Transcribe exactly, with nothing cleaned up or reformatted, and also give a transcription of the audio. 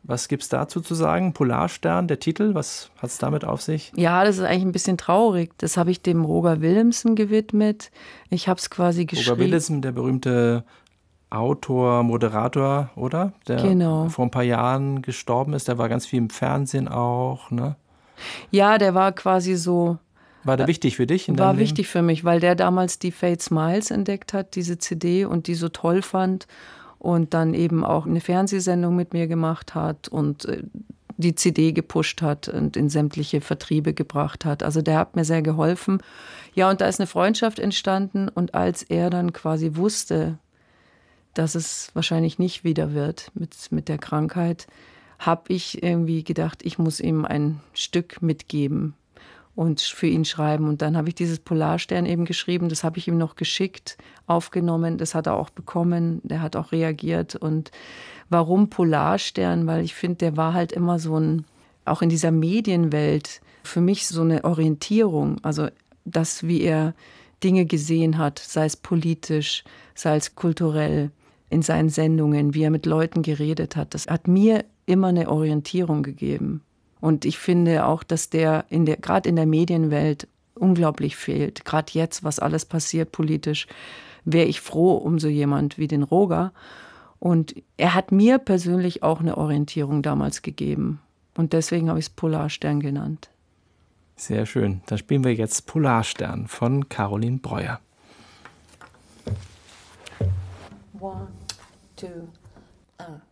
Was gibt's dazu zu sagen? Polarstern, der Titel, was hat es damit auf sich? Ja, das ist eigentlich ein bisschen traurig. Das habe ich dem Roger Willemsen gewidmet. Ich habe es quasi geschrieben. Roger Willemsen, der berühmte Autor, Moderator, oder? Der Genau. vor ein paar Jahren gestorben ist. Der war ganz viel im Fernsehen auch, ne? Ja, der war quasi so... War der wichtig für dich in deinem War Leben? wichtig für mich, weil der damals die Fate Smiles entdeckt hat, diese C D, und die so toll fand. Und dann eben auch eine Fernsehsendung mit mir gemacht hat und die C D gepusht hat und in sämtliche Vertriebe gebracht hat. Also der hat mir sehr geholfen. Ja, und da ist eine Freundschaft entstanden. Und als er dann quasi wusste, dass es wahrscheinlich nicht wieder wird mit, mit der Krankheit, habe ich irgendwie gedacht, ich muss ihm ein Stück mitgeben und für ihn schreiben. Und dann habe ich dieses Polarstern eben geschrieben, das habe ich ihm noch geschickt, aufgenommen, das hat er auch bekommen, der hat auch reagiert. Und warum Polarstern? Weil ich finde, der war halt immer so ein, auch in dieser Medienwelt, für mich so eine Orientierung. Also das, wie er Dinge gesehen hat, sei es politisch, sei es kulturell, in seinen Sendungen, wie er mit Leuten geredet hat, das hat mir immer eine Orientierung gegeben. Und ich finde auch, dass der, in der gerade in der Medienwelt unglaublich fehlt. Gerade jetzt, was alles passiert politisch, wäre ich froh um so jemand wie den Roger. Und er hat mir persönlich auch eine Orientierung damals gegeben. Und deswegen habe ich es Polarstern genannt. Sehr schön. Dann spielen wir jetzt Polarstern von Caroline Breuer. One, two, uh.